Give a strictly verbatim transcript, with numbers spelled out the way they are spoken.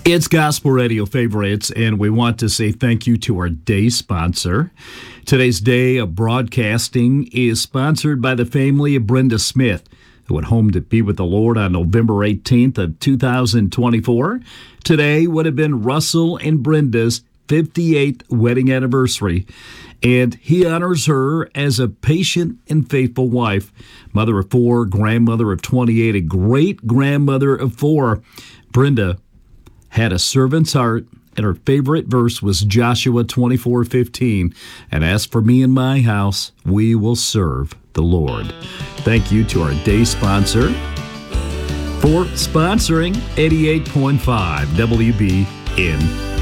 It's Gospel Radio Favorites, and we want to say thank you to our day sponsor. Today's day of broadcasting is sponsored by the family of Brenda Smith, who went home to be with the Lord on November eighteenth of two thousand twenty-four. Today would have been Russell and Brenda's fifty-eighth wedding anniversary, and he honors her as a patient and faithful wife, mother of four, grandmother of twenty-eight, a great-grandmother of four. Brenda had a servant's heart, and her favorite verse was Joshua twenty-four fifteen. And as for me and my house, we will serve the Lord. Thank you to our day sponsor for sponsoring eighty-eight point five W B in